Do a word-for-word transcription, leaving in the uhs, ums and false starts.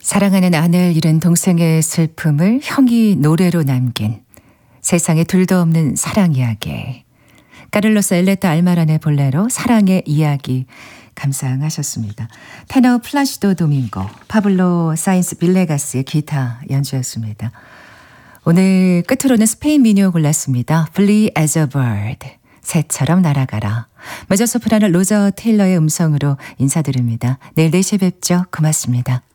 사랑하는 아내를 잃은 동생의 슬픔을 형이 노래로 남긴 세상에 둘도 없는 사랑 이야기. 까를로스 엘레타 알마란의 볼레로 사랑의 이야기 감상하셨습니다. 테너 플라시도 도밍고, 파블로 사인스 빌레가스의 기타 연주였습니다. 오늘 끝으로는 스페인 민요 골랐습니다. Flee as a bird, 새처럼 날아가라. 메조소프라노 로저 테일러의 음성으로 인사드립니다. 내일 네 시에 뵙죠. 고맙습니다.